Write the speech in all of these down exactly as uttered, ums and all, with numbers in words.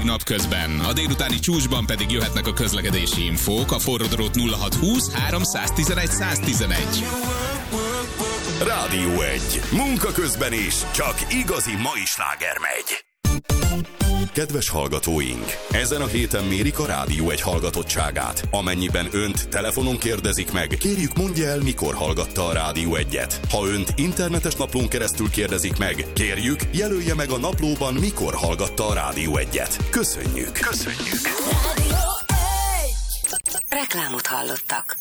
Napközben, a délutáni csúcsban pedig jöhetnek a közlekedési infók, a forródrót nulla hat húsz háromszáztizenegy száztizenegy. Rádió egy. Munka közben is csak igazi mai sláger megy. Kedves hallgatóink! Ezen a héten mérik a Rádió egy hallgatottságát. Amennyiben önt telefonon kérdezik meg, kérjük mondja el, mikor hallgatta a Rádió egyet. Ha önt internetes naplón keresztül kérdezik meg, kérjük, jelölje meg a naplóban, mikor hallgatta a Rádió egyet. Köszönjük! Köszönjük! Rádió egy. Reklámot hallottak.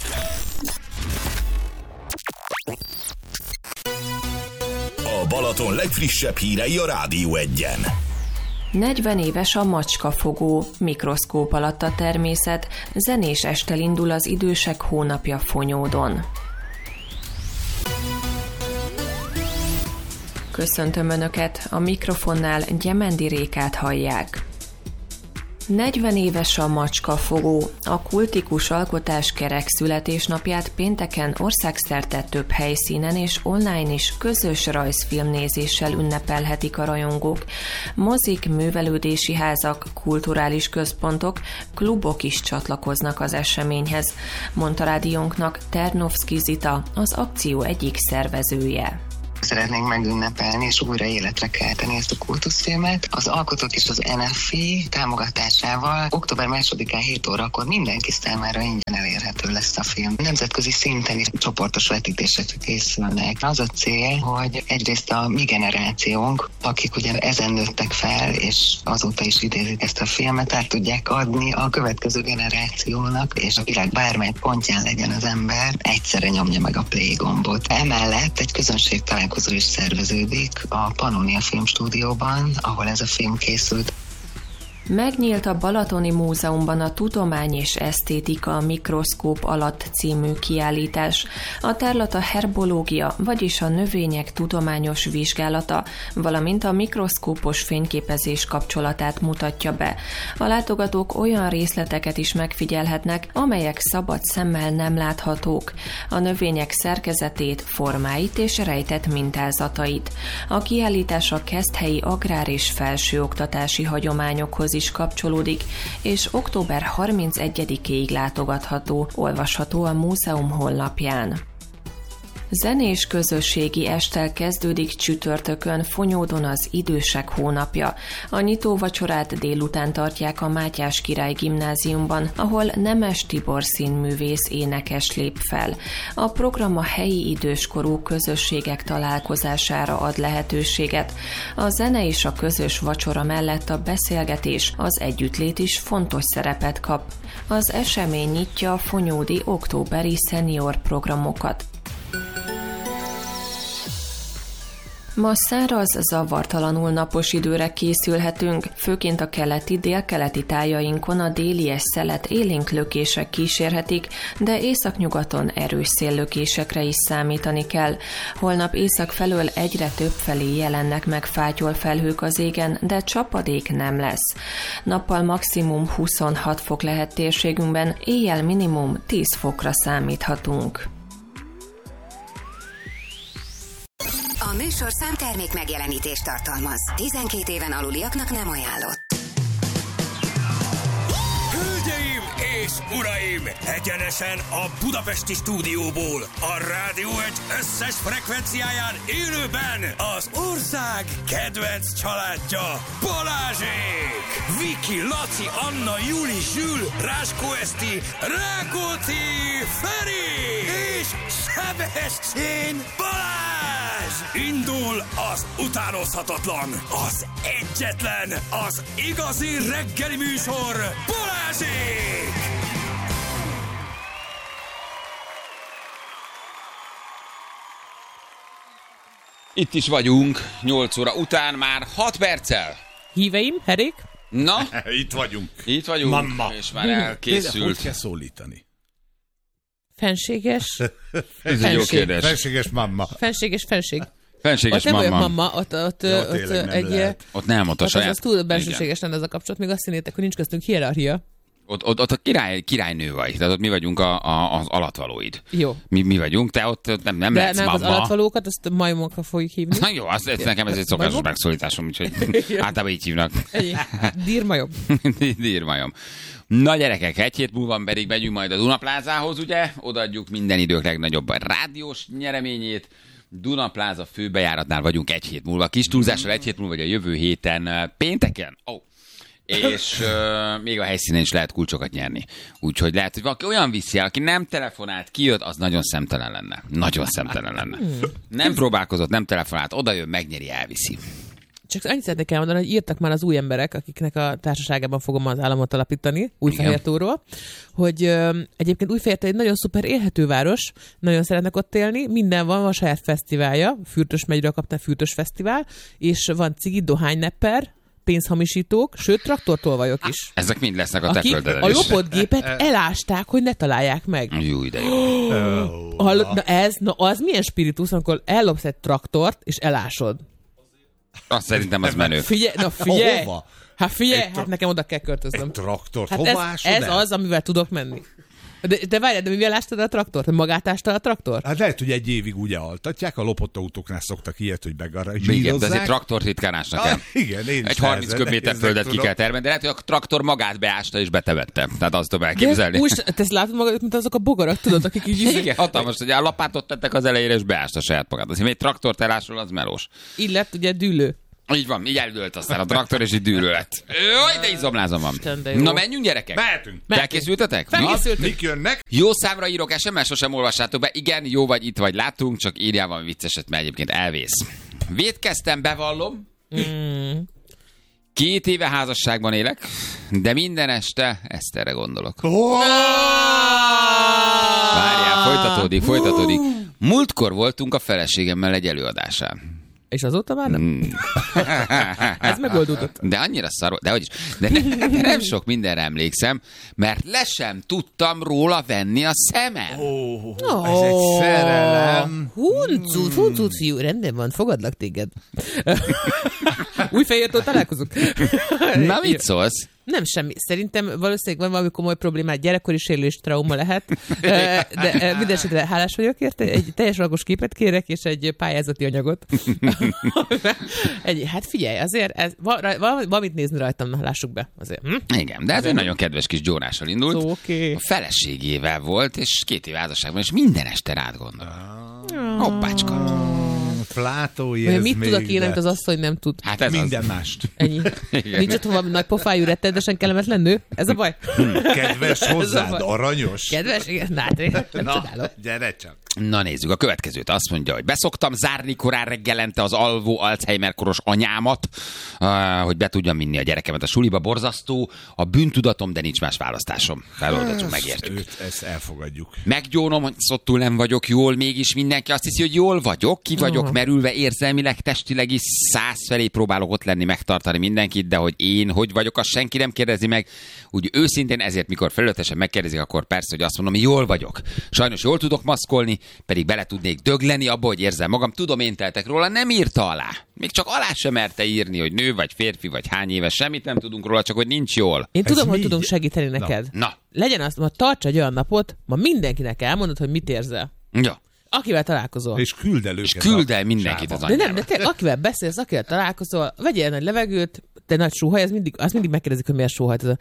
A Balaton legfrissebb hírei a Rádió egyen. negyven éves a macskafogó, mikroszkóp alatt a természet, zenés estel indul az idősek hónapja Fonyódon. Köszöntöm Önöket, a mikrofonnál Gyemendi Rékát hallják. negyven éves a macskafogó. A kultikus alkotás kerek születésnapját pénteken országszerte több helyszínen és online is közös rajzfilmnézéssel ünnepelhetik a rajongók. Mozik, művelődési házak, kulturális központok, klubok is csatlakoznak az eseményhez, mondta rádiónknak Ternovszky Zita, az akció egyik szervezője. Szeretnénk megünnepelni és újra életre kelteni ezt a kultuszfilmet. Az alkotók és az en ef i támogatásával október másodikán hét órakor mindenki számára ingyen elérhető lesz a film. Nemzetközi szinten is csoportos vetítések készülnek. Az a cél, hogy egyrészt a mi generációnk, akik ugye ezen nőttek fel, és azóta is idézik ezt a filmet, át tudják adni a következő generációnak, és a világ bármely pontján legyen az ember, egyszerre nyomja meg a play gombot. Emellett egy közönség találkozó is szerveződik a Pannonia Filmstúdióban, ahol ez a film készült. Megnyílt a Balatoni Múzeumban a Tudomány és Esztétika a mikroszkóp alatt című kiállítás. A tárlat a herbológia, vagyis a növények tudományos vizsgálata, valamint a mikroszkópos fényképezés kapcsolatát mutatja be. A látogatók olyan részleteket is megfigyelhetnek, amelyek szabad szemmel nem láthatók. A növények szerkezetét, formáit és rejtett mintázatait. A kiállítás a keszthelyi agrár- és felsőoktatási hagyományokhoz is kapcsolódik, és október harmincegyedikéig látogatható, olvasható a múzeum honlapján. Zenés közösségi estel kezdődik csütörtökön Fonyódon az idősek hónapja. A nyitóvacsorát délután tartják a Mátyás Király Gimnáziumban, ahol Nemes Tibor színművész énekes lép fel. A program a helyi időskorú közösségek találkozására ad lehetőséget. A zene és a közös vacsora mellett a beszélgetés, az együttlét is fontos szerepet kap. Az esemény nyitja a fonyódi októberi szenior programokat. Ma száraz, zavartalanul napos időre készülhetünk, főként a keleti, délkeleti tájainkon a délies szelet élénk lökések kísérhetik, de északnyugaton erős széllökésekre is számítani kell. Holnap észak felől egyre több felé jelennek meg fátyol felhők az égen, de csapadék nem lesz. Nappal maximum huszonhat fok lehet térségünkben, éjjel minimum tíz fokra számíthatunk. A műsorszám termék megjelenítést tartalmaz. tizenkét éven aluliaknak nem ajánlott. Hölgyeim és uraim! Egyenesen a budapesti stúdióból, a Rádió egy összes frekvenciáján élőben az ország kedvenc családja, Balázsék! Viki, Laci, Anna, Juli, Zsül, Ráskó Eszti, Rákóczi, Feri és Sebestyén Balázs! Indul az utánozhatatlan, az egyetlen, az igazi reggeli műsor, Balázsék! Itt is vagyunk, nyolc óra után már hat perccel. Híveim, Herék? Na? Itt vagyunk. Itt vagyunk, Mamma. és már elkészült. Hogy kell szólítani? Fenséges. Ez egy jó kérdés. Fenséges mamma. Fenséges fenség. Fenséges ott mamma. nem olyan mamma, ott, ott, ja, ott, ott nem egy... Lehet. Ott nem, ott a ott saját. az, az túl bensőséges lenne ez a kapcsolat, még azt hinnétek, hogy nincs köztünk hierarchia. Ott, ott, ott a király, királynő vagy, tehát ott mi vagyunk a, a, az alatvalóid. Jó. Mi, mi vagyunk, te ott nem, nem De lehetsz nem mamma. az alatvalókat, azt majmokra fogjuk hívni. Na jó, az, ez nekem ez egy szokásos Majmok? megszólításom, úgyhogy általában így hívnak. Dírmajom. Dírmajom. Na gyerekek, egy hét múlva pedig megyünk majd a Dunaplázához, ugye? Odaadjuk minden idők legnagyobb rádiós nyereményét. Dunapláza főbejáratnál vagyunk egy hét múlva. Kis túlzással egy hét múlva, vagy a jövő héten pénteken. Oh. És uh, még a helyszínen is lehet kulcsokat nyerni. Úgyhogy lehet, hogy valaki olyan viszi el, aki nem telefonált, kijött, az nagyon szemtelen lenne. Nagyon szemtelen lenne. Nem próbálkozott, nem telefonált, odajön, megnyeri, elviszi. Csak annyit szeretnék elmondani, hogy írtak már az új emberek, akiknek a társaságában fogom az államot alapítani, Újfehértóról, hogy ö, egyébként Újfehértó egy nagyon szuper élhető város, nagyon szeretnek ott élni, minden van, van saját fesztiválja, Fürtös megyről kapta Fürtös fesztivál, és van cigi, dohánynepper, pénzhamisítók, sőt, traktortolvajok is. Ezek mind lesznek a akik teköldelel a is. lopott gépet elásták, hogy ne találják meg. Jó, de jó. Hallod, na ez, na az milyen spiritus, amikor ellopsz egy traktort, és elásod. Azt szerintem az menő. Figyelj, na figyelj! Hova? Hát figyelj, Egy hát nekem oda kell költöznöm. Egy traktort, Hát hova ez, ásod ez el? az, amivel tudok menni. De, de várjál, de mivel ástad a traktort? Magát ástad a traktor? Hát lehet, hogy egy évig úgy altatják, a lopott autóknál szoktak ilyet, hogy Igen, de begarazsírozzák. azért traktort ritkán ásnak el. Ah, igen, én is Egy harminc nehezen köbméter ezek földet ki tudom. kell termelni, de lehet, hogy a traktor magát beásta és betevette. Tehát azt tudom De elképzelni. úgy, te ezt látod magad, mint azok a bogarak, tudod, akik így izé- Igen, hatalmas, hogy a lapátot tettek az elejére, és beásta saját magát. Azért még egy traktort elásol, az melós. így lett ugye dűlő. Így van, így eldőlt aztán a traktor, és így dűlő lett. Jaj, de izomlázom van. Isten, de jó. Na, menjünk, gyerekek? Mehetünk. Felkészültetek? Na, Felkészültünk. Mik jönnek? jó számra írok es em es, sosem olvassátok be. Igen, jó vagy, itt vagy, látunk, csak írjál valami vicceset, mert egyébként elvész. Vétkeztem, bevallom. Mm. Két éve házasságban élek, de minden este Eszterre gondolok. Oh! Várjál, folytatódik, folytatódik. Múltkor voltunk a feleségemmel egy előadásán. És azóta már nem? Mm. Ez megoldódott. De annyira szar, de hogy is. De, ne, de nem sok mindenre emlékszem, mert le sem tudtam róla venni a szemem. Oh, Oh. ez egy szerelem. Huncut, huncut, fiú, rendben van, fogadlak téged. Újfehértől találkozunk. Na, mit szólsz? Nem semmi. Szerintem valószínűleg van valami komoly problémát, gyerekkori sérülés, trauma lehet. De mindesetre hálás vagyok érte. Egy teljes alagos képet kérek, és egy pályázati anyagot. Egy, hát figyelj, azért ez, valamit nézni rajtam, na, lássuk be. Azért. Hm? Igen, de ez egy nagyon kedves kis gyónással indult. So, okay. A feleségével volt, és két év házasságban, és minden este rád gondol. Hoppácska. Plátói Vagy ez mit még, tudok én, de amit az asszony nem tud? Hát ez minden az. mást. Ennyi. Igen. Nincs ott valami nagy pofájú, rettenetesen kellemetlen nő? Ez a baj? Kedves hozzád, baj. aranyos. Kedves? Igen, na, hát én nem Na, csodálom. gyere csak. Na nézzük, a következőt azt mondja, hogy beszoktam zárni korán reggelente az alvó Alzheimer-koros anyámat, uh, hogy be tudjam vinni a gyerekemet a suliba. Borzasztó, a bűntudatom, de nincs más választásom. Feloldottuk, megértük. Őt, ezt elfogadjuk. Meggyónom, hogy szottul nem vagyok jól, mégis mindenki azt hiszi, hogy jól vagyok, ki vagyok Aha. merülve érzelmileg, testileg is, száz felé próbálok ott lenni, megtartani mindenkit, de hogy én hogy vagyok, azt senki nem kérdezi meg. Úgy őszintén ezért, mikor felületesen megkérdezik, akkor persze, hogy azt mondom, jól vagyok. Sajnos jól tudok maszkolni, pedig bele tudnék dögleni abba, hogy érzem magam. Tudom, én teltek róla, nem írta alá. Még csak alá sem merte írni, hogy nő vagy férfi vagy hány éves, semmit nem tudunk róla, csak hogy nincs jól. Én Ez tudom, hogy mi? tudunk segíteni neked. Na, Legyen az, ma tarts egy olyan napot, ma mindenkinek elmondod, hogy mit érzel. jó. Akivel találkozol. És küld el őket. És küld el a mindenkit az sába. De nem, de te, akivel beszélsz, akivel találkozol, vegyél nagy levegőt, te nagy sóhaj, ez mindig, azt mindig megkérdezik, hogy miért sóhajt. Ez a...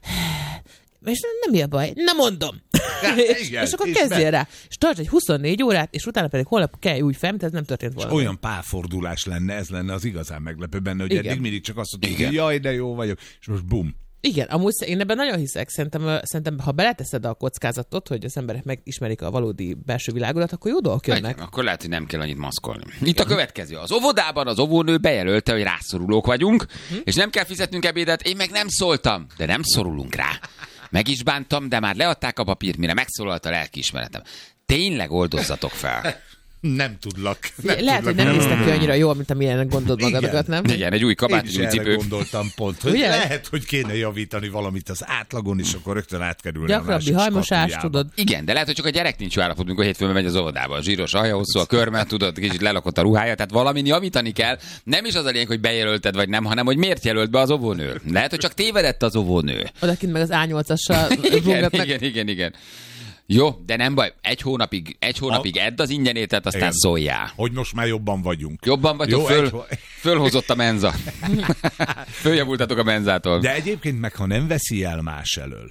És nem, nem mi a baj, nem mondom. és, igen, és akkor és kezdjél be- rá. És tarts egy huszonnégy órát, és utána pedig holnap kelj úgy fel, mint ez nem történt volna. Olyan pálfordulás lenne, ez lenne az igazán meglepő benne, hogy Igen. eddig mindig csak azt mondtuk, Igen. hogy jaj, de jó vagyok, és most bum. Igen, amúgy én ebben nagyon hiszek. Szerintem, ö, szerintem ha beleteszed a kockázatot, hogy az emberek megismerik a valódi belső világodat, akkor jó dolgok jönnek. Egy, akkor lehet, hogy nem kell annyit maszkolni. Itt a következő. Az óvodában az óvónő bejelölte, hogy rászorulók vagyunk, hm? és nem kell fizetnünk ebédet, én meg nem szóltam, de nem szorulunk rá. Meg is bántam, de már leadták a papírt, mire megszólalt a lelkiismeretem. Tényleg oldozzatok fel. Nem tudlak. Nem Lehet, tudlak. hogy nem néztek ki annyira jól, mint amilyenek gondolod magadokat, nem? Igen, egy új kabát, Én egy is új erre cipő. gondoltam pont, hogy Ugye? lehet, hogy kéne javítani valamit az átlagon, és akkor rögtön átkerülni Gyakrabbi a másik hajmosás, skatujába. tudod. Igen, de lehet, hogy csak a gyerek nincs jó állapotban, amikor hétfőn megy az óvodába. A zsíros alja hosszú, a körmet, tudod, kicsit lelakott a ruhája, tehát valamin javítani kell. Nem is az a lényeg, hogy bejelölted vagy nem, hanem hogy miért jelölt be az óvónő. Lehet, hogy csak tévedett az óvónő. Odakint meg az á nyolcassal Igen, rungatnak. igen, igen, igen. Jó, de nem baj, egy hónapig, egy hónapig edd az ingyenétet, aztán Igen. szóljál. Hogy most már jobban vagyunk. Jobban vagyok, Jó, föl, egy ho- fölhozott a menza. Följavultatok a menzától. De egyébként meg, ha nem veszi el más elől,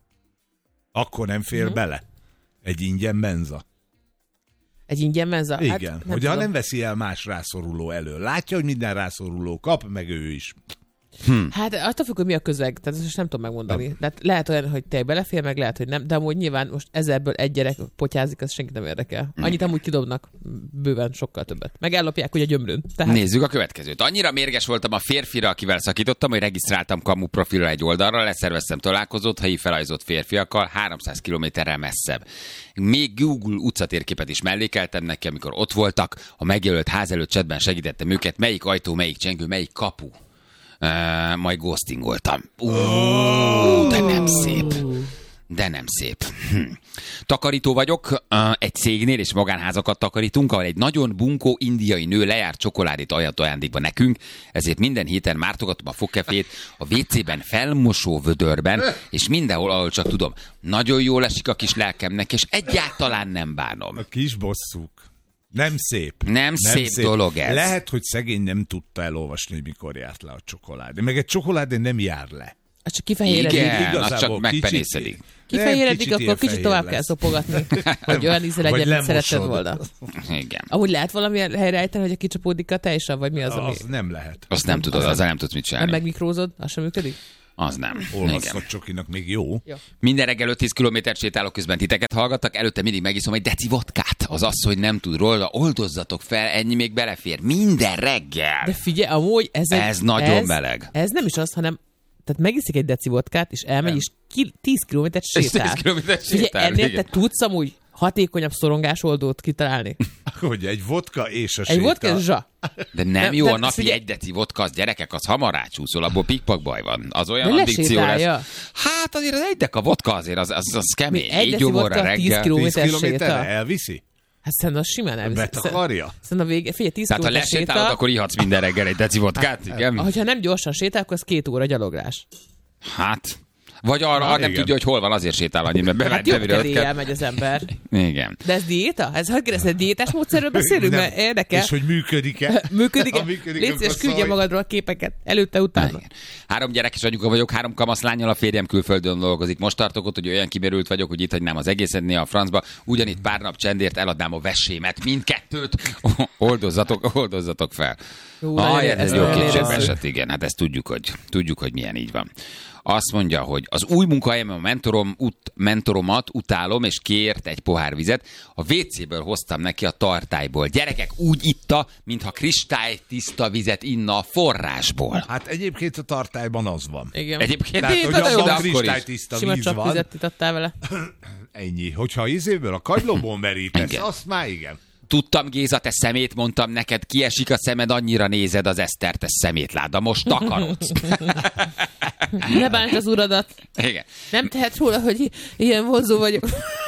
akkor nem fér Mhm. bele egy ingyen menza. Egy ingyen menza? Igen, Hát, nem nem hogy ha tudom. nem veszi el más rászoruló elől. Látja, hogy minden rászoruló kap, meg ő is. Hát attól függ, hogy mi a közeg, tehát ezt most nem tudom megmondani. Tehát lehet olyan, hogy te belefér, meg lehet, hogy nem, de amúgy nyilván most ezerből egy gyerek potyázik, az senkit nem érdekel. Annyit amúgy kidobnak, bőven sokkal többet. Meg ellopják ugye a gyömrön. Tehát Nézzük a következőt. Annyira mérges voltam a férfira, akivel szakítottam, hogy regisztráltam kamu profilra egy oldalra, leszerveztem találkozót helyi felajzott férfiakkal háromszáz kilométerrel messzebb. Még Google utcatérképet is mellékeltem neki, amikor ott voltak. A megjelölt ház előtt chatben segítettem őket, melyik ajtó, melyik csengő, melyik kapu. Uh, majd ghostingoltam. Uh, de nem szép. De nem szép. Hm. Takarító vagyok, uh, egy cégnél és magánházakat takarítunk, ahol egy nagyon bunkó indiai nő lejárt csokoládét ajánlott ajándékba nekünk, ezért minden héten mártogatom a fogkefét a vé cében felmosó vödörben, és mindenhol, ahol csak tudom. Nagyon jól esik a kis lelkemnek, és egyáltalán nem bánom. A kis bosszúk. Nem szép. Nem szép dolog ez. Lehet, hogy szegény nem tudta elolvasni, hogy mikor járt le a csokoládé. Meg egy csokoládé nem jár le. az csak kifehéredik. Igen, az Igazából csak kicsit- megpenészedik. Kifehéredik, Nem, akkor kicsit ilyen tovább fehér kell lesz. szopogatni, hogy olyan íze Vagy legyen, mint lemosod. szeretted volna. Igen. Amúgy lehet valamilyen helyre ejteni, hogy a kicsapódik a tejsav, vagy mi az, ami... Az nem lehet. Azt nem tudod, azzal nem tudsz mit Nem csinálni. megmikrózod, az sem működik? Az nem. Igen. Olvasztott csokinak még jó. Minden reggel öt-tíz kilométert sétálok, közben titeket hallgattak, előtte mindig megiszom egy deci vodkát. Az asszony nem tud róla, oldozzatok fel, ennyi még belefér. Minden reggel. De figyelj, amúgy ez, egy, Ez nagyon ez, meleg. Ez nem is az, hanem tehát megiszik egy deci vodkát, és elmegy, Nem. és ki, tíz kilométert És sétál. tíz kilométert Figyelj, sétál, ennél igen. te tudsz amúgy hatékonyabb szorongásoldót kitalálni. Hogy egy vodka és a Egy séta. vodka és zsa. De nem, Nem, jó nem, a napi figyelj- egy deci vodka, az gyerekek, az hamar rácsúszol, abból pikpak baj van. Az olyan De addikció lesz. lesétálja. Hát azért az egy deka vodka azért, az, az, az kemény. Mi, egy Így deci gyomorra vodka, tíz reggel. kiló- tíz kilométer kilométerre séta. elviszi? Hát szerintem az simán elviszi. Betakarja? Szerintem a vége, figyelj, tíz Tehát ha kilométer lesétálod, séta, akkor ihatsz minden reggel egy deci vodkát, igen? hogyha nem gyorsan sétál, akkor az két óra gyaloglás. Hát, vagy arra, Na, ha nem igen. tudja, hogy hol van, azért sétál annyit, mert Hát bevált jobb bevirőt kedéllyel kell. megy az ember. Igen. De ez diéta? Ez hogy kérdezted, diétás módszerről beszélünk? Nem. Mert érdekel. És hogy működik-e? Működik-e? Ha működik, Légy akkor szíves, küldje szólj. magadról a képeket. Előtte, utána. Igen. Három gyerek és anyuka vagyok, három kamaszlánnyal, a férjem külföldön dolgozik. Most tartok ott, hogy olyan kimerült vagyok, hogy itt hagynám az egészet néha a francba. Ugyanitt pár nap csendért eladnám a vesémet. Mindkettőt oldozzatok, oldozzatok fel. Jó, Ah, nagyon- ez ez egy jó nagyon kicsit érző. eset, igen. Hát ezt tudjuk, hogy, tudjuk, hogy milyen így van. Azt mondja, hogy az új munkahelyemen a mentorom, ut, mentoromat utálom, és kért egy pohár vizet. A vé céből hoztam neki a tartályból. Gyerekek úgy itta, mintha kristály tiszta vizet inna a forrásból. Hát egyébként a tartályban az van. Igen. Egyébként Tehát, én hogy de jó, de abban akkor is. kristálytiszta Sima víz van. csapvizet itattál vele. Ennyi. Hogyha izéből, a kagylóból merítesz, Igen. azt már igen. Tudtam, Géza, te szemét, mondtam neked, kiesik a szemed, annyira nézed az Eszter, te szemétláda, most takarodsz. Ne bántsd az uradat. Igen. Nem tehet róla, hogy i- ilyen vonzó vagyok.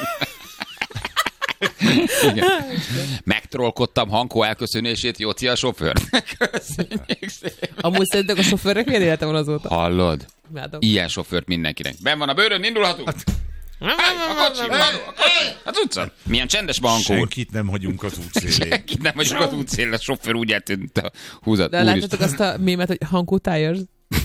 Igen. Megtrollkodtam Hankó elköszönését, Jóci a sofőr. Köszönjük szépen. Amúgy szerintek a sofőrök milyen élete van azóta? Hallod? Imádom. Ilyen sofőrt mindenkinek. Ben van a bőrön, indulhatunk? Hey, a kocsi, a kocsi. Hát utcán. Milyen csendes van Hankó úr. Senkit nem hagyunk az útszélén. Senkit nem vagyunk az útszélen, a sofőr úgy eltűnt a húzat. De láttatok azt a mémet, hogy Hankó Tires?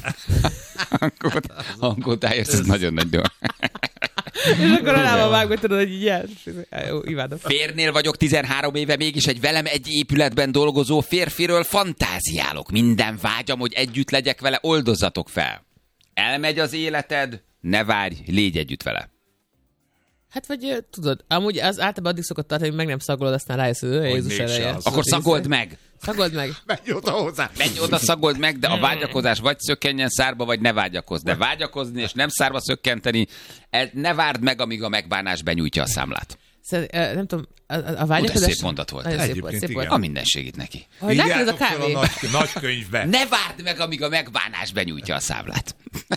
Hankó Tires, ez nagyon nagy dolog. És akkor a lába vágva tudod, hogy így jár. Jó, imádom. Férnél vagyok tizenhárom éve, mégis egy velem egy épületben dolgozó férfiről fantáziálok. Minden vágyam, hogy együtt legyek vele, oldozzatok fel. Elmegy az életed, ne várj, légy együtt vele. Hát vagy ö, tudod, amúgy az általában addig szokott tartani, hogy meg nem szagolod, aztán rájössz, hogy ö, Jézus mégse ereje. az. Akkor szagold meg. Szagold meg. Menj oda hozzá. Menj oda, szagold meg, de a vágyakozás vagy szökkenjen szárba, vagy ne vágyakozz. De vágyakozni és nem szárba szökkenteni, ez ne várd meg, amíg a megbánás benyújtja a számlát. Szerintem, nem tudom, a, a vágyakozás... szép mondat volt. Nagyon szép Egyébként volt, szép igen. volt. A minden segít neki. Hogy látod ez a Írjátok fel kávé? a nagy, nagy könyvbe. Ne várd meg, amíg a megbánás benyújtja a számlát.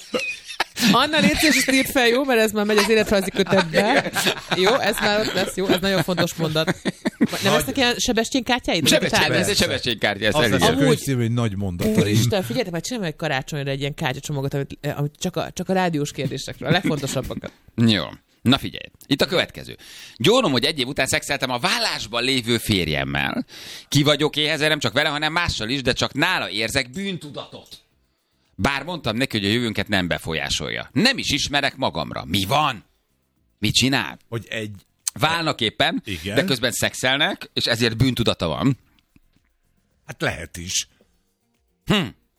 Anna, légy szíves, ezt írt fel, jó? Mert ez már megy az életrajzi kötetbe. Jó, ez már ott lesz, jó? Ez nagyon fontos mondat. Nem lesznek ilyen Sebestyén-kártyáid? Sebestyén, ez egy Sebestyén-kártya, ezt Az lesz a elhiszem. könyvcím, hogy nagy mondataim. Úristen, figyeljetek, majd csinálom egy karácsonyra egy ilyen kártyacsomagot, amit, amit csak, a, csak a rádiós kérdésekről, a legfontosabbakat. Jó. Na figyelj, itt a következő. Gyónom, hogy egy év után szexeltem a vállásban lévő férjemmel. Ki vagyok éhezen, nem csak vele, hanem mással is, de csak nála érzek bűntudatot. Bár mondtam neki, hogy a jövőnket nem befolyásolja. Nem is ismerek magamra. Mi van? Mit csinál? Hogy egy... Válnak éppen, Igen. de közben szexelnek, és ezért bűntudata van. Hát lehet is. Hm.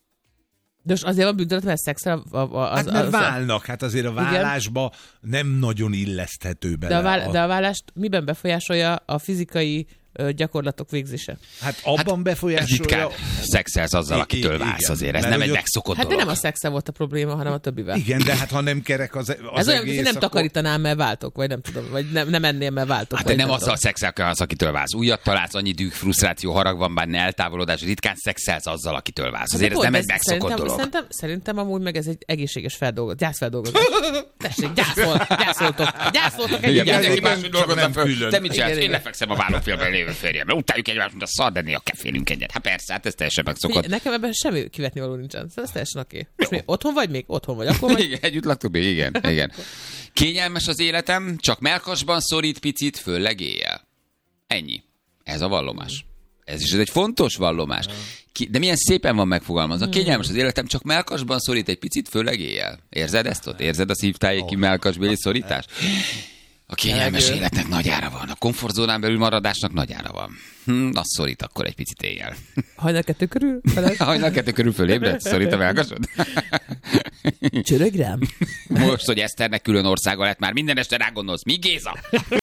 De most azért van bűntudat, mert szexel a, a, az, Hát mert az, válnak, hát azért a vállásba nem nagyon illeszthető bele. de, a váll, de a vállást miben befolyásolja a fizikai ö, gyakorlatok végzése? Hát abban Ez befolyásolja... ritkán szexelsz azzal, I- akitől igen. válsz azért. Ez Mert nem egy hogy ott- megszokott Hát de dolog. nem a szexe volt a probléma, hanem a többivel. Igen, de hát ha nem kerek az, az Ez olyan, egész, hogy nem akkor... takarítanám, mert váltok, vagy nem tudom, vagy nem, nem ennél, mert váltok. Hát de vagy nem tudom. azzal szexel az, akitől válsz. Újat találsz, annyi düh, frusztráció, harag van benne, eltávolodás, ritkán szexelsz azzal, akitől válsz. Azért ez Hát nem pont egy megszokott szerintem, dolog. Szerintem, szerintem amúgy meg ez egy egészséges feldolgozás. Gyászfeldolgozás. Tessék, gyászol, gyászoltok. Gyászoltok egy Igen, gyászoltok. mindenki máshogy csak dolgozza nem föl. külön. Te mit csinálsz? Igen, Én igen. lefekszem a vállófélben lévő férjemmel. Utáljuk egymást, mint a szar, de néha kefélünk egyet. Hát persze, hát ez teljesen megszokott. Figyelj, nekem ebben semmi kivetni való nincsen. Ez teljesen oké. Most mi otthon vagy még? Otthon vagy. Akkor vagy. Igen, együtt laktuk még, igen, igen. Kényelmes az életem, csak mellkasban szorít picit, főleg éjjel. Ennyi. Ez a vallomás. Ez is ez egy fontos vallomás. Ki, de milyen szépen van megfogalmazva. Kényelmes az életem, csak mellkasban szorít egy picit, főleg éjjel. Érzed ezt ott? Érzed a szívtájéki mellkasbéli szorítást? A kényelmes életnek nagy ára van, a komfortzónán belül maradásnak nagy ára van. Hm, az szorít akkor egy picit éjjel. Hajnal kettő körül? Feled? Hajnal kettő körül fölébred? Szorít a mellkasod? Csörög rám? Most, hogy Eszternek külön országa lett, már minden este rá gondolsz. Mi, Géza?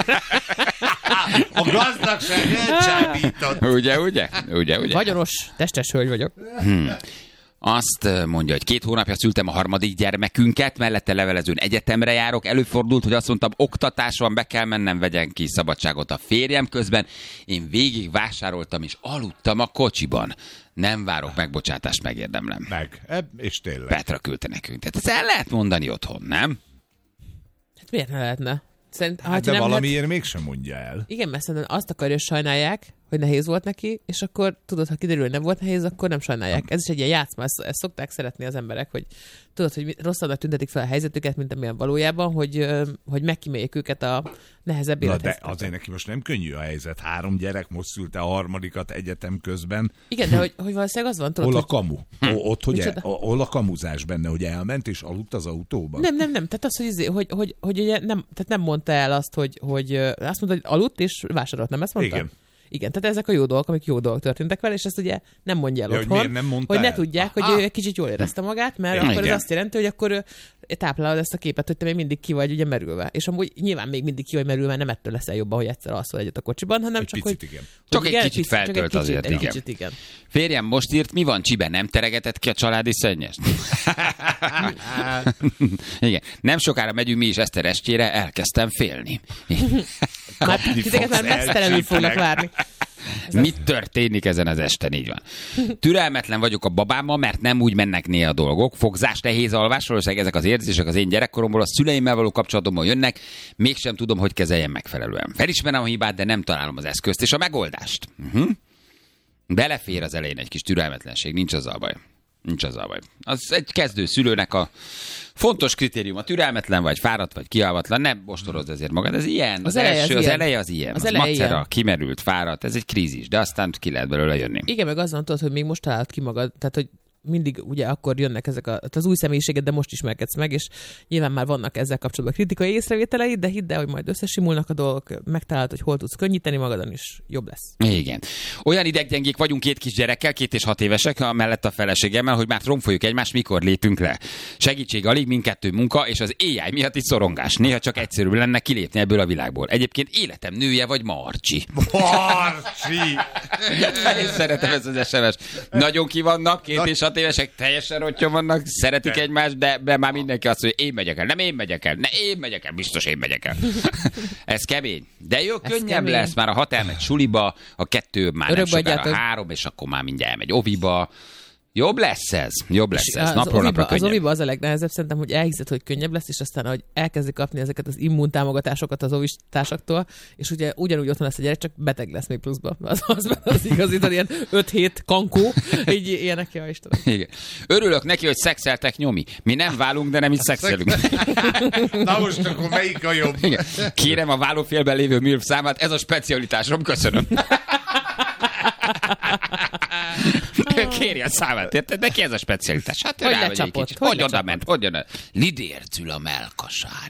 A gazdagság elcsábított. Ugye, ugye? Ugye, ugye? Vagyonos, testes hölgy vagyok. Azt mondja, hogy két hónapja szültem a harmadik gyermekünket, mellette levelezőn egyetemre járok. Előfordult, hogy azt mondtam, oktatás van, be kell mennem, vegyen ki szabadságot a férjem közben. Én végig vásároltam és aludtam a kocsiban. Nem várok megbocsátást, megérdemlem. Meg, ebb, és tényleg. Petra küldte nekünk. Tehát ezt el lehet mondani otthon, nem? Hát miért ne lehetne? Szerint, Hát de nem valamiért lehet... mégsem mondja el. Igen, mert szerintem azt akarja, hogy sajnálják, hogy nehéz volt neki, és akkor tudod, ha kiderül, hogy nem volt nehéz, akkor nem sajnálják. Ez is egy ilyen játszma, ezt, ezt szokták szeretni az emberek, hogy tudod, hogy rosszabbnak tüntetik fel a helyzetüket, mint amilyen valójában, hogy, ö, hogy megkíméljék őket a nehezebb Na de élethelyzetben. azért neki most nem könnyű a helyzet. Három gyerek, most szülte a harmadikat egyetem közben. Igen, de hogy, hogy valószínűleg az van, tudod, Hol a hogy... kamu? O- Ott, hogy el, Micsoda? hol a kamuzás benne, hogy elment és aludt az autóban? Nem, nem, nem. Tehát az, hogy, izé- hogy, hogy, hogy ugye nem, tehát nem mondta el azt, hogy, hogy ö, azt mondta, hogy aludt és vásárolt, nem ezt mondta? Igen. Igen, tehát ezek a jó dolgok, amik jó dolgok történtek vele, és ezt ugye nem mondja el Ja, hogy otthon, miért nem mondta hogy ne el? tudják, hogy Aha. ő egy kicsit jól érezte magát, mert Igen. akkor ez Igen. azt jelenti, hogy akkor ő táplálod ezt a képet, hogy te még mindig ki vagy ugye merülve. És amúgy nyilván még mindig ki vagy merülve, nem ettől leszel jobban, hogy egyszer alszol egyet a kocsiban, hanem Egy csak picit, hogy... igen. Csak hogy egy igen, kicsit csak egy feltölt kicsit, azért, egy igen. Kicsit, igen. Férjem, most írt, mi van, Csibe, nem teregetett ki a családi szennyest? Igen. Nem sokára megyünk mi is Eszter estjére, elkezdtem félni. Már titeket már mesztelenül fognak várni. Mit történik ezen az esten? Így van. Türelmetlen vagyok a babámmal, mert nem úgy mennek néha a dolgok. Fogzás, nehéz alvás, valószínűleg ezek az érzések az én gyerekkoromból, a szüleimmel való kapcsolatomból jönnek, mégsem tudom, hogy kezeljem megfelelően. Felismerem a hibát, de nem találom az eszközt és a megoldást. Uh-huh. Belefér az elején egy kis türelmetlenség, nincs azzal baj. Nincs azzal baj. Az egy kezdő szülőnek a fontos kritérium, a türelmetlen vagy, fáradt vagy, kialvatlan, nem ostorozd ezért magad. Ez ilyen. Az, Az az, eleje első, az az ilyen. eleje az ilyen. Az Az, az eleje macera, ilyen. kimerült, fáradt, ez egy krízis, de aztán ki lehet belőle jönni. Igen, meg azon tudod, hogy még most találod ki magad, tehát hogy mindig ugye akkor jönnek ezek a, tehát az új személyiséged, de most ismerkedsz meg, és nyilván már vannak ezzel kapcsolatban kritikai észrevételeid, de hidd el, hogy majd összesimulnak a dolgok, megtalálod, hogy hol tudsz könnyíteni magadon, és jobb lesz. Igen. Olyan ideggyengék vagyunk két kisgyerekkel, két és hat évesek, mellett a feleségemmel, hogy már tromfoljuk egymást, mikor lépünk le. Segítség alig, mindkettő munka, és az á i miatt is szorongás. Néha csak egyszerűbb lenne kilépni ebből a világból. Egyébként életem nője vagy Marcsi. Marcsi! Én szeretem ezt az es em es. Nagyon ki vannak, két és hat tizenhat évesek teljesen rottyon vannak, szeretik egymást, de, de már mindenki azt mondja, én megyek el, nem én megyek el, ne én megyek el, biztos én megyek el. Ez kemény. De jó, könnyebb kemény. Lesz, már a hat elmegy suliba, a kettő már nem sokára a három, és akkor már mindjárt elmegy oviba. Jobb lesz ez, jobb lesz ez, napról napra könnyebb. Az oviba az a legnehezebb szerintem, hogy elhiszed, hogy könnyebb lesz, és aztán, hogy elkezdi kapni ezeket az immuntámogatásokat az ovistársaktól, és ugye ugyanúgy otthon lesz a gyerek, csak beteg lesz még pluszba. Az az, az igazi, ilyen öt hét kankó, így ilyenek, ja Istenem. Igen. Örülök neki, hogy szexeltek, nyomi. Mi nem válunk, de nem is szexelünk. Na most akkor melyik a jobb? Igen. Kérem a válófélben lévő milf számát, ez a specialitásom, köszönöm. Kéri a számát, érted? Neki ez a specialitás. Hát hogy lecsapott? Hogy, hogy oda ment? Hogy oda? Lidércül a melkasán.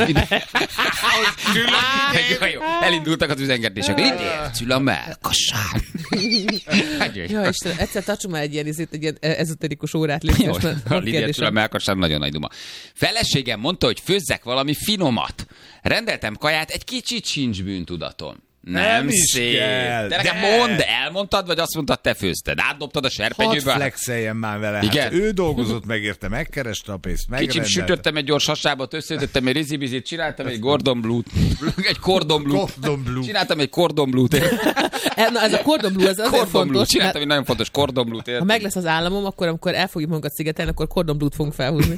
Elindultak az üzengetések. Lidércül a melkasán. Jó, Istenem, egyszer tartsunk már egy ilyen, egy ilyen ezoterikus órát légy. A lidércül a melkasán nagyon nagy duma. Feleségem mondta, hogy főzzek valami finomat. Rendeltem kaját, egy kicsit sincs bűntudatom. Nem, nem szép. Kell, de nekem de... mondd, elmondtad, vagy azt mondtad, te főzted? Átdobtad a serpenyőbe? Hadd flexeljen már vele. Igen? Hát ő dolgozott meg érte, megkereste a pénzt, megrendelte. Kicsit sütöttem egy gyors hasábot, összeütöttem egy rizibizit, csináltam egy Gordon Blue-t. Egy Cordon Blue-t. Blue. Csináltam egy Cordon Blue-t. Na, ez a Cordon Blue, ez azért Cordon fontos. Blue. Csináltam egy nagyon fontos Cordon Blue-t. Ha meg lesz az államom, akkor amikor el fogjuk magunkat szigetelni, akkor Cordon Blue-t fogunk felhúzni.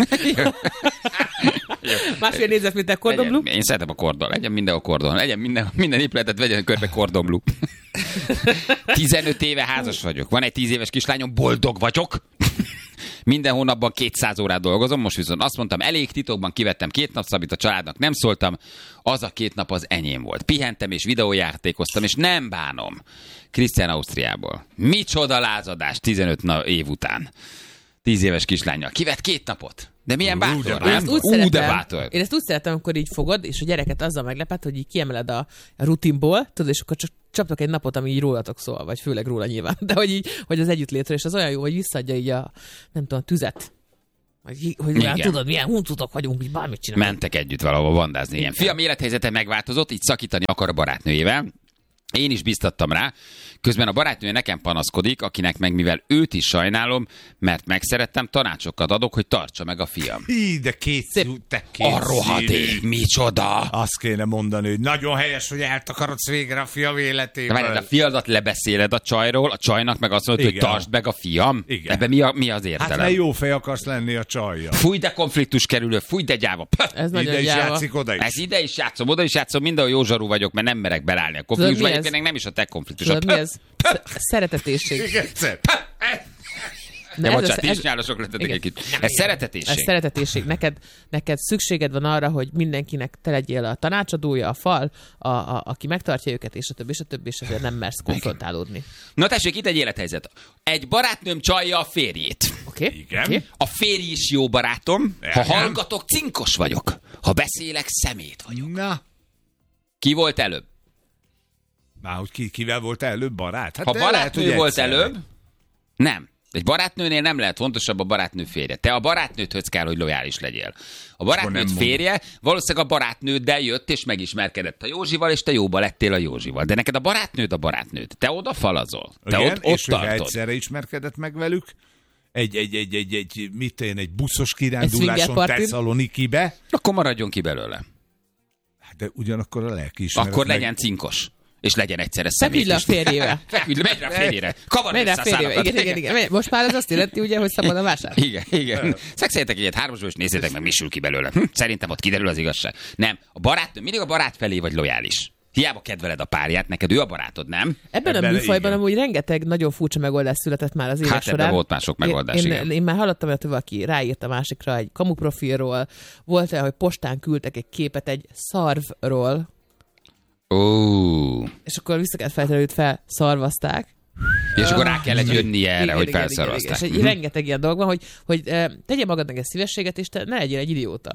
Másfél négyzetméter Cordon Blue? Én szeretem a kordon. Legyen minden a kordon. Legyen minden, minden épületet vegyen körbe Cordon Blue. tizenöt éve házas vagyok. Van egy tíz éves kislányom, boldog vagyok. Minden hónapban kétszáz órát dolgozom, most viszont azt mondtam, elég, titokban kivettem két napszabit, a családnak nem szóltam, az a két nap az enyém volt. Pihentem és videójátékoztam, és nem bánom. Krisztián Ausztriából. Micsoda lázadás tizenöt év után. tíz éves kislánnyal. Kivett két napot. De milyen bátor, nem? Én ezt úgy, Ú, szeretem, bátor. Én ezt úgy szeretem, amikor így fogod, és a gyereket azzal meglepet, hogy így kiemeled a rutinból, tudod, és akkor csak csaptok egy napot, ami így rólatok szól, vagy főleg róla nyilván, de hogy, így, hogy az együttlétről, és az olyan jó, hogy visszaadja így a, nem tudom, a tüzet. Hogy, hogy milyen, tudod, milyen huncutok vagyunk, így bármit csinálunk. Mentek együtt valahol vandázni. Ilyen. Fiam élethelyzete megváltozott, így szakítani akar a barátnőjével. Én is biztattam rá, közben a barátnője nekem panaszkodik, akinek meg mivel őt is sajnálom, mert megszerettem, tanácsokat adok, hogy tartsa meg a fiam. Hí, de két szú, te két a rohadék, micsoda! Azt kéne mondani, hogy nagyon helyes, hogy eltakarodsz végre a fiam életéből. De várj, a fiadat lebeszéled a csajról, a csajnak meg azt mondod, hogy tartsd meg a fiam? Igen. Ebben mi, a, mi az értelem? Hát ne jó fej akarsz lenni a csajja. Fúj, de konfliktus kerülő, fúj, de gyáva. Ez ide nagyon is gyáva. játszik, oda is. Ez ide is játszom, oda is játszom, mindenhol jó zsarú vagyok, mert nem merek belállni a konfliktusba. Egyébként nem is a te konfliktusod. Tudod, mi ez? Szeretetésség. Igen, De ja, bocsánat, is nyálosok lettetek egy kicsit. Ez szeretetésség. Ez szeretetésség. Neked, neked szükséged van arra, hogy mindenkinek te legyél a tanácsadója, a fal, a, a, aki megtartja őket, és a többi, és a többi, és azért nem mersz konfrontálódni. Na tessék, itt egy élethelyzet. Egy barátnőm csalja a férjét. Oké. Okay. Igen. Okay. A férj is jó barátom. Ha hallgatok, cinkos vagyok. Ha beszélek, szemét vagyok. Na. Ki volt előbb? Már hogy ki, kivel volt előbb barát? Hát ha barátnő lehet, volt előbb, nem. Egy barátnőnél nem lehet fontosabb a barátnő férje. Te a barátnőthöz kell, hogy lojális legyél. A barátnőd férje valószínűleg a barátnőddel jött és megismerkedett a Józsival, és te jóba lettél a Józsival. De neked a barátnőd a barátnőd. Te oda falazol. Te igen, ott, ott és tartod. egyszerre ismerkedett meg velük, egy, egy, egy, egy, egy, mit én, egy buszos kiránduláson Tesszalonikibe. Akkor maradjon ki belőle. De ugyanakkor a lelkiismeret. Akkor legyen cinkos. És legyen egyszerre szemét. Feküdj le a férjével. Feküdj le, megy rá a férjére. Kavar megy rá a férjével. Igen, igen, igen. Most már az azt jelenti, ugye, hogy szabad a vásár. Igen, igen. Szexeljetek egyet hármasból, és nézzétek meg, mi sül ki belőle. Hm, szerintem ott kiderül az igazság. Nem, a barát, mindig a barát felé vagy lojális. Hiába kedveled a párját, neked ő a barátod, nem? Ebben, Ebben a műfajban igen. Amúgy rengeteg nagyon furcsa megoldás született már az évek hát során. Hát volt már sok megoldás, én, igen. Én, én már hallottam, hogy valaki ráírt a másikra egy kamuprofilról, volt olyan, hogy postán küldtek egy képet egy szarvról, oh. és akkor vissza kellett feltenni, őt felszarvazták. És akkor rá kellett jönnie erre, igen, hogy igen, felszarvazták. Igen, igen. És egy rengeteg ilyen dolog van, hogy, hogy uh, tegye magadnak egy szívességet, és te ne legyél egy idióta.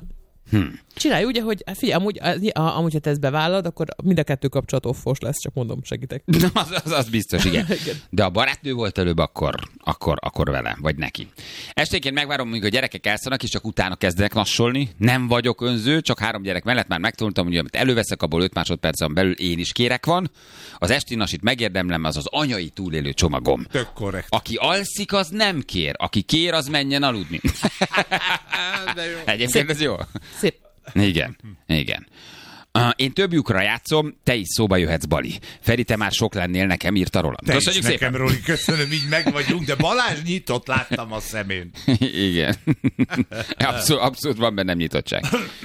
Hm. Csinálj úgy, hogy figyelj, amúgy, amúgy, ha te ezt bevállalod, akkor mind a kettő kapcsolat offos lesz, csak mondom, segítek. Na, az, az, az biztos, igen. De a barátnő volt előbb, akkor, akkor, akkor vele, vagy neki. Esténként megvárom, míg a gyerekek elszannak, és csak utána kezdenek nassolni. Nem vagyok önző, csak három gyerek mellett már megtanultam, hogy amit előveszek, abból öt másodpercen belül én is kérek van. Az esti nasit megérdemlem, az az anyai túlélő csomagom. Tök korrekt. Aki alszik, az nem kér. Aki kér, az menjen aludni. Egyébként ez jó. Szép. Igen, igen. Uh, én több lyukra játszom, te is szóba jöhetsz, Bali. Feri, te már sok lennél, nekem írta Roland. Te Köszönjük is nekem, Roli, köszönöm, így meg vagyunk, de Balázs nyitott, láttam a szemén. Igen. Abszolút, abszolút van bennem nyitottság.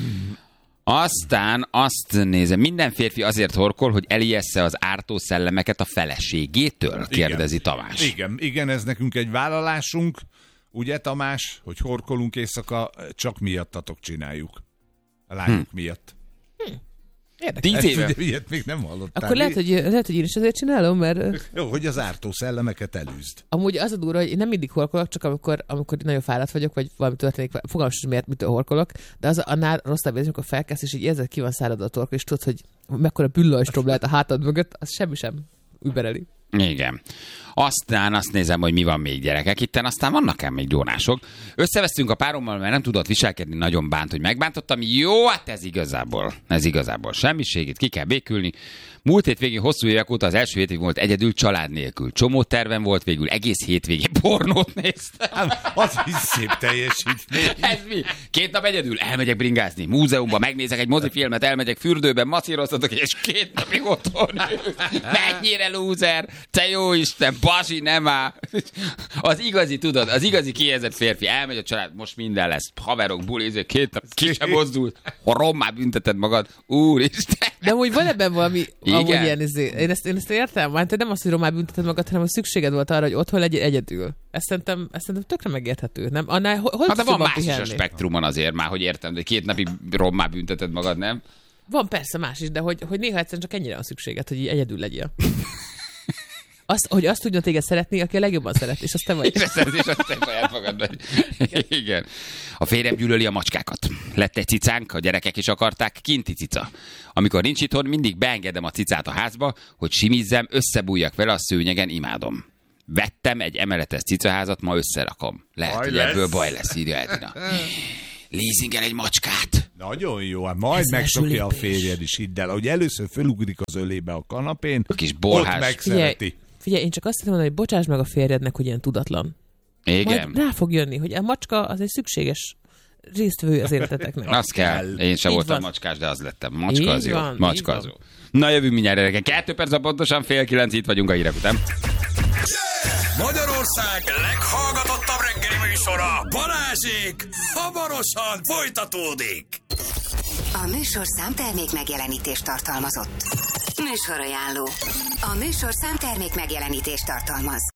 Aztán azt nézem, minden férfi azért horkol, hogy elijessze az ártó szellemeket a feleségétől, kérdezi igen. Tamás. Igen, igen, ez nekünk egy vállalásunk, ugye Tamás, hogy horkolunk éjszaka, csak miattatok csináljuk. A lányok hm. miatt. Hm. Érdekes. Tíz éve. Ugye, ilyet még nem hallottál. Akkor lehet hogy, lehet, hogy én is azért csinálom, mert... Jó, hogy az ártó szellemeket elűzd. Amúgy az a durva, hogy én nem mindig horkolok, csak amikor, amikor nagyon fáradt vagyok, vagy valami történik, fogalmam sem, miért mitől horkolok, de az annál rosszabb érzés, amikor felkelsz, és így érzed, ki van száradva a torka, és tudod, hogy mekkora büllajstrom lehet a hátad mögött, az semmi sem übereli. Igen. Aztán azt nézem, hogy mi van még gyerekek itten, aztán vannak ám még gyónások. Összevesztünk a párommal, mert nem tudott viselkedni, nagyon bánt, hogy megbántottam. Jó, hát ez igazából, ez igazából semmiség, itt ki kell békülni. Múlt hétvégén hosszú évek óta az első hétvégén volt egyedül család nélkül. Csomó tervem volt, végül egész hétvégén pornót néztem. Az is szép teljesítmény. Ez mi? Két nap egyedül elmegyek bringázni, múzeumban megnézek egy mozifilmet, elmegyek fürdőben, macíroztatok, és két napig otthon. Mennyire lúzer, te jó Isten, basi, nem áll. Az igazi, tudod, az igazi kihelyezett férfi, elmegy a család, most minden lesz, haverok, buli, két nap, ki sem mozdult, ha rommá bünteted magad, úristen. De amúgy van ebben valami, amúgy ilyen, izé, én, ezt, én ezt értem, mert nem azt, hogy rommá bünteted magad, hanem hogy szükséged volt arra, hogy otthon legyél egyedül. Ezt szerintem, ezt szerintem tökre megérthető. Nem? Annál, hol hát de van más is a spektrumon azért már, hogy értem, de két napig rommá bünteted magad, nem? Van persze más is, de hogy, hogy néha egyszerűen csak ennyire van szükséged, hogy így egyedül legyél. Azt, hogy azt tudja téged szeretni, aki a legjobban szeret, és azt te vagy. És azt te saját magad vagy. Igen. A férjem gyűlöli a macskákat. Lett egy cicánk, a gyerekek is akarták, kinti cica. Amikor nincs itthon, mindig beengedem a cicát a házba, hogy simizzem, összebújjak vele a szőnyegen, imádom. Vettem egy emeletes cicaházat, ma összerakom. Lehet, baj hogy lesz. Ebből baj lesz, írja Edina. Leasingel egy macskát. Nagyon jó, hát majd megszokja a férjed is, hidd el. Ahogy először fölugrik az ölébe a kanapén, a kis borhás. Ott megszereti. Figyelj, figyelj, én csak azt hiszem, hogy bocsáss meg a férjednek, hogy ilyen tudatlan. Igen. Majd rá fog jönni, hogy a macska az egy szükséges résztvevő az életeteknek. Az kell. Én sem voltam van. Macskás, de az lettem. Macska így az jó. Van, Macska az jó. Na jövünk mindjárt gyerekek. Kettő perc, pontosan fél kilenc, itt vagyunk a hírek után. Magyarország leghallgatottabb reggeli műsora, Balázsék, hamarosan folytatódik. A műsor számtermék megjelenítést tartalmazott. Műsorajánló. A műsor számtermék megjelenítést tartalmaz.